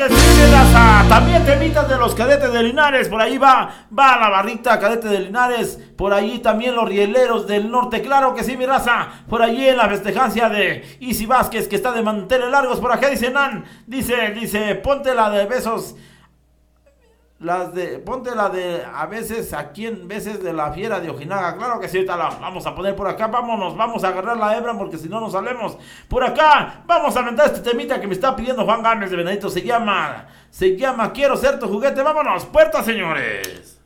Sí, raza. También temitas de los cadetes de Linares, por ahí va la barrita cadete de Linares, por allí también los rieleros del norte, claro que sí, mi raza, por allí en la festejancia de Easy Vázquez, que está de manteles largos, por acá dice Nan, dice, ponte la de besos, ponte la de a veces, aquí en veces de la fiera de Ojinaga, claro que sí, ahorita la vamos a poner por acá, vamos a agarrar la hebra porque si no nos salemos por acá, vamos a aventar este temita que me está pidiendo Juan Gámez de Venadito, se llama Quiero ser tu juguete, vámonos, puerta señores.